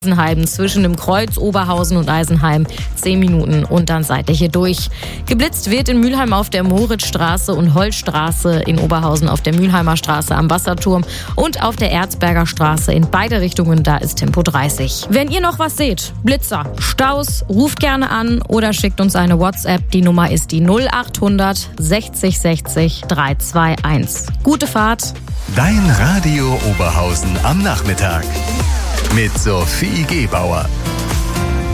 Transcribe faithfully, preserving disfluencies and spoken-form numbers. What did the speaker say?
Eisenheim zwischen dem Kreuz Oberhausen und Eisenheim zehn Minuten und dann seid ihr hier durch. Geblitzt wird in Mülheim auf der Moritzstraße und Holzstraße, in Oberhausen auf der Mülheimer Straße am Wasserturm und auf der Erzberger Straße. In beide Richtungen, da ist Tempo dreißig. Wenn ihr noch was seht, Blitzer, Staus, ruft gerne an oder schickt uns eine WhatsApp. Die Nummer ist die null achthundert sechzig sechzig dreihunderteinundzwanzig. Gute Fahrt. Dein Radio Oberhausen am Nachmittag mit Sophie Gebauer.